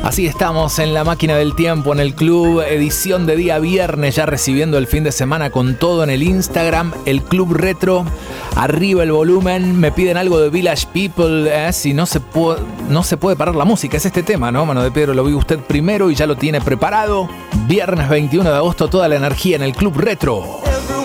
Así estamos en la máquina del tiempo, en el club, edición de día viernes, ya recibiendo el fin de semana con todo en el Instagram, el Club Retro. Arriba el volumen, me piden algo de Village People, si no se puede parar la música, es este tema, ¿no? Mano de Pedro, lo vi usted primero y ya lo tiene preparado. Viernes 21 de agosto, toda la energía en el Club Retro.